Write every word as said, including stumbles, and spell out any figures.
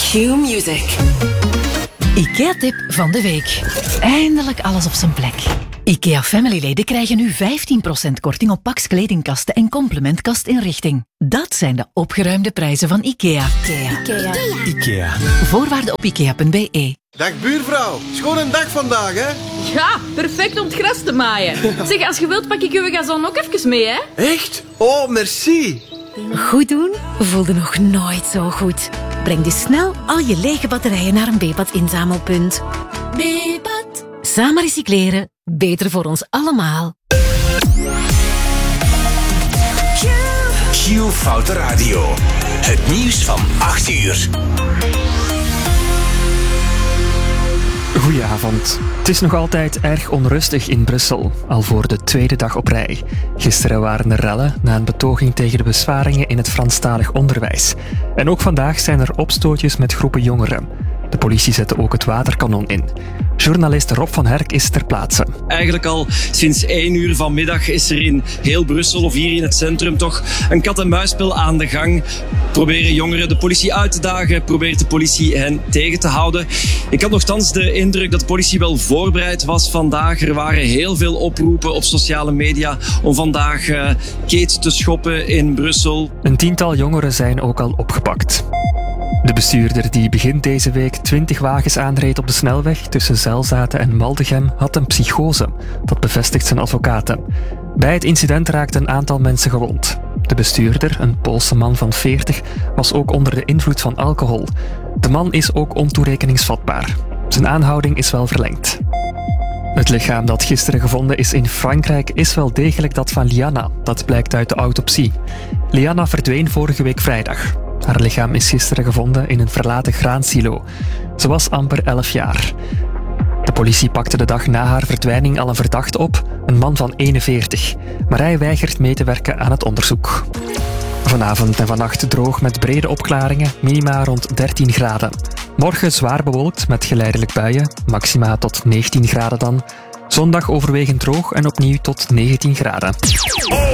Q-Music. IKEA-tip van de week. Eindelijk alles op zijn plek. IKEA Family-leden krijgen nu vijftien procent korting op Pax kledingkasten en complementkastinrichting. Dat zijn de opgeruimde prijzen van IKEA. IKEA. IKEA. IKEA. Voorwaarden op ikea punt b e. Dag buurvrouw, schoon een dag vandaag, hè? Ja, perfect om het gras te maaien. Zeg, als je wilt pak ik uw gazon ook even mee, hè? Echt? Oh, merci. Goed doen voelde nog nooit zo goed. Breng dus snel al je lege batterijen naar een B-pad-inzamelpunt. B-pad. Samen recycleren, beter voor ons allemaal. Q Foute Radio. Het nieuws van acht uur. Goedenavond. Het is nog altijd erg onrustig in Brussel, al voor de tweede dag op rij. Gisteren waren er rellen na een betoging tegen de besparingen in het Franstalig onderwijs. En ook vandaag zijn er opstootjes met groepen jongeren. De politie zette ook het waterkanon in. Journalist Rob van Herk is ter plaatse. Eigenlijk al sinds één uur vanmiddag is er in heel Brussel of hier in het centrum toch een kat-en-muisspel aan de gang. Proberen jongeren de politie uit te dagen, probeert de politie hen tegen te houden. Ik had nogthans de indruk dat de politie wel voorbereid was vandaag. Er waren heel veel oproepen op sociale media om vandaag uh, Kate te schoppen in Brussel. Een tiental jongeren zijn ook al opgepakt. De bestuurder die begin deze week twintig wagens aanreed op de snelweg tussen Zelzaten en Maldegem had een psychose. Dat bevestigt zijn advocaten. Bij het incident raakten een aantal mensen gewond. De bestuurder, een Poolse man van veertig, was ook onder de invloed van alcohol. De man is ook ontoerekeningsvatbaar. Zijn aanhouding is wel verlengd. Het lichaam dat gisteren gevonden is in Frankrijk is wel degelijk dat van Liana. Dat blijkt uit de autopsie. Liana verdween vorige week vrijdag. Haar lichaam is gisteren gevonden in een verlaten graansilo. Ze was amper elf jaar. De politie pakte de dag na haar verdwijning al een verdachte op, een man van eenenveertig. Maar hij weigert mee te werken aan het onderzoek. Vanavond en vannacht droog met brede opklaringen, minima rond dertien graden. Morgen zwaar bewolkt met geleidelijk buien, maxima tot negentien graden dan. Zondag overwegend droog en opnieuw tot negentien graden.